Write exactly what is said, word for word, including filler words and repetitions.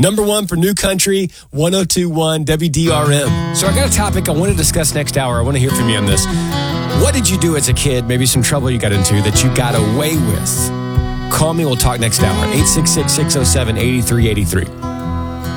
Number one for New Country, one oh two point one W D R M. So I got a topic I want to discuss next hour. I want to hear from you on this. What did you do as a kid, maybe some trouble you got into, that you got away with? Call me, we'll talk next hour. eight six six, six oh seven, eight three eight three.